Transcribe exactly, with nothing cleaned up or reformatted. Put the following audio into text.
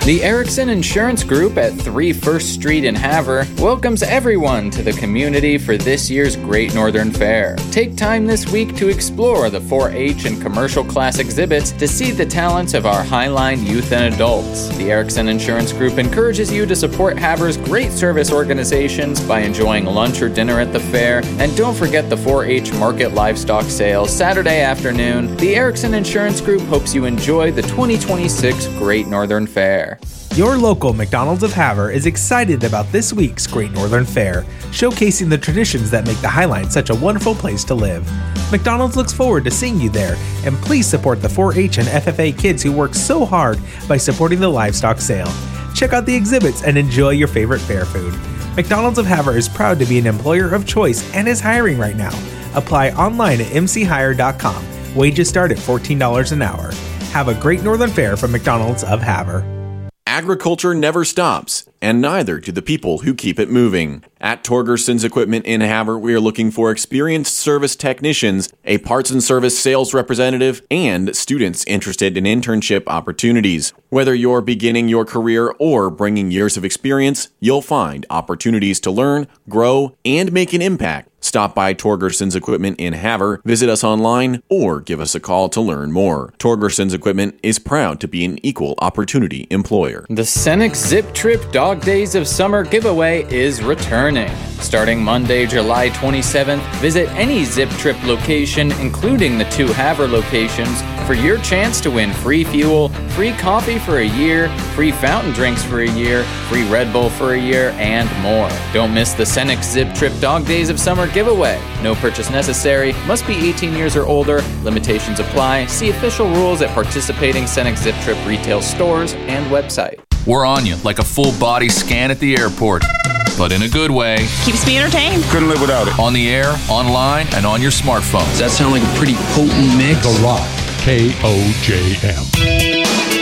The Erickson Insurance Group at three First Street in Havre welcomes everyone to the community for this year's Great Northern Fair. Take time this week to explore the four H and commercial class exhibits to see the talents of our Highline youth and adults. The Erickson Insurance Group encourages you to support Havre's great service organizations by enjoying lunch or dinner at the fair, and don't forget the four H Market Livestock Sale Saturday afternoon. The Erickson Insurance Group hopes you enjoy the twenty twenty-six Great Northern Fair. Your local McDonald's of Havre is excited about this week's Great Northern Fair, showcasing the traditions that make the Highline such a wonderful place to live. McDonald's looks forward to seeing you there, and please support the four H and F F A kids who work so hard by supporting the livestock sale. Check out the exhibits and enjoy your favorite fair food. McDonald's of Havre is proud to be an employer of choice and is hiring right now. Apply online at m c hire dot com. Wages start at fourteen dollars an hour. Have a Great Northern Fair from McDonald's of Havre. Agriculture never stops, and neither do the people who keep it moving. At Torgerson's Equipment in Havre, we are looking for experienced service technicians, a parts and service sales representative, and students interested in internship opportunities. Whether you're beginning your career or bringing years of experience, you'll find opportunities to learn, grow, and make an impact. Stop by Torgerson's Equipment in Havre, visit us online, or give us a call to learn more. Torgerson's Equipment is proud to be an equal opportunity employer. The Cenex Zip Trip Dog Days of Summer giveaway is returning. Starting Monday, July twenty-seventh, visit any Zip Trip location, including the two Havre locations, for your chance to win free fuel, free coffee for a year, free fountain drinks for a year, free Red Bull for a year, and more. Don't miss the Cenex Zip Trip Dog Days of Summer giveaway. No purchase necessary. Must be eighteen years or older. Limitations apply. See official rules at participating Cenex Zip Trip retail stores and website. We're on you like a full body scan at the airport, but in a good way. Keeps me entertained. Couldn't live without it. On the air, online, and on your smartphone. Does that sound like a pretty potent mix? The Rock, K O J M.